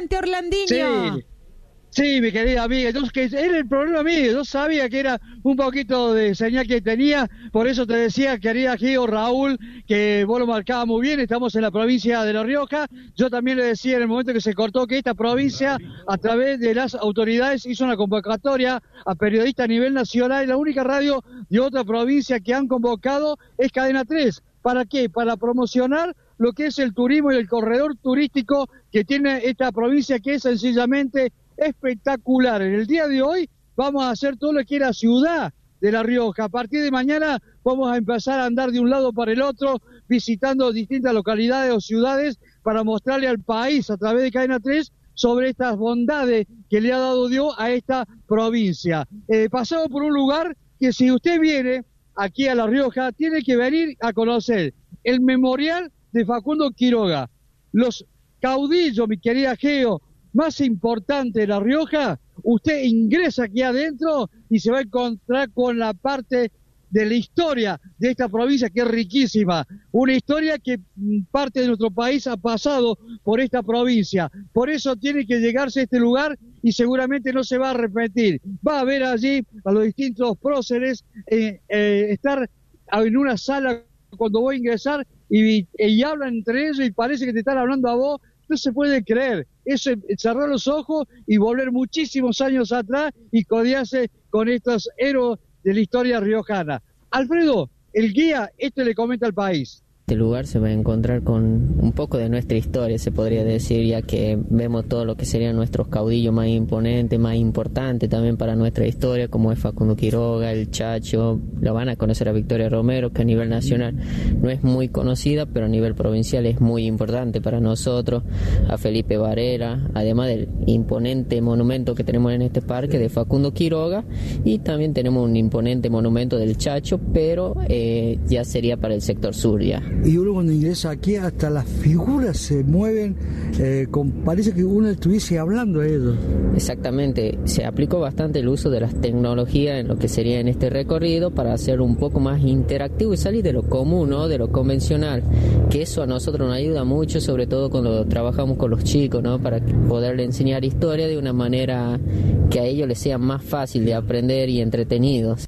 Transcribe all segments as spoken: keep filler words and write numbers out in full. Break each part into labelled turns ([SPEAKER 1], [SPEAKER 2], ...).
[SPEAKER 1] Adelante, Orlandinho.
[SPEAKER 2] Sí. Sí, mi querida amiga, yo, que era el problema mío, yo sabía que era un poquito de señal que tenía, por eso te decía, querida Gio, Raúl, que vos lo marcabas muy bien, estamos en la provincia de La Rioja, yo también le decía en el momento que se cortó que esta provincia, a través de las autoridades, hizo una convocatoria a periodistas a nivel nacional, y la única radio de otra provincia que han convocado es Cadena tres. ¿Para qué? Para promocionar lo que es el turismo y el corredor turístico que tiene esta provincia, que es sencillamente espectacular. En el día de hoy vamos a hacer todo lo que es la ciudad de La Rioja. A partir de mañana vamos a empezar a andar de un lado para el otro, visitando distintas localidades o ciudades para mostrarle al país a través de Cadena tres sobre estas bondades que le ha dado Dios a esta provincia. Eh, pasamos por un lugar que si usted viene aquí a La Rioja, tiene que venir a conocer el memorial de Facundo Quiroga. Los caudillos, mi querida Geo, más importante de La Rioja, usted ingresa aquí adentro y se va a encontrar con la parte de la historia de esta provincia que es riquísima, una historia que parte de nuestro país ha pasado por esta provincia, por eso tiene que llegarse a este lugar y seguramente no se va a repetir, va a ver allí a los distintos próceres, eh, eh, estar en una sala cuando voy a ingresar y, y hablan entre ellos y parece que te están hablando a vos. No se puede creer, eso es cerrar los ojos y volver muchísimos años atrás y codearse con estos héroes de la historia riojana. Alfredo, el guía, esto le comenta al país.
[SPEAKER 3] Este lugar se va a encontrar con un poco de nuestra historia, se podría decir, ya que vemos todo lo que serían nuestros caudillos más imponentes, más importantes también para nuestra historia, como es Facundo Quiroga, el Chacho. Lo van a conocer a Victoria Romero, que a nivel nacional no es muy conocida, pero a nivel provincial es muy importante para nosotros, a Felipe Varela, además del imponente monumento que tenemos en este parque de Facundo Quiroga, y también tenemos un imponente monumento del Chacho, pero eh, ya sería para el sector sur ya.
[SPEAKER 4] Y uno cuando ingresa aquí hasta las figuras se mueven, eh, con, parece que uno estuviese hablando a ellos.
[SPEAKER 3] Exactamente, se aplicó bastante el uso de las tecnologías en lo que sería en este recorrido para hacer un poco más interactivo y salir de lo común, ¿no? De lo convencional, que eso a nosotros nos ayuda mucho, sobre todo cuando trabajamos con los chicos, ¿no? Para poderle enseñar historia de una manera que a ellos les sea más fácil de aprender y entretenidos.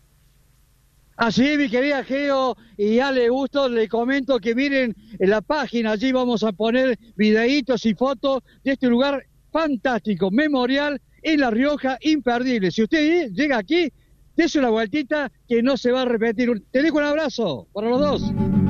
[SPEAKER 2] Así, mi querida Geo y Ale Gusto, le comento que miren en la página, allí vamos a poner videitos y fotos de este lugar fantástico, memorial en La Rioja, imperdible. Si usted llega aquí, dése una vueltita que no se va a repetir. Te dejo un abrazo para los dos.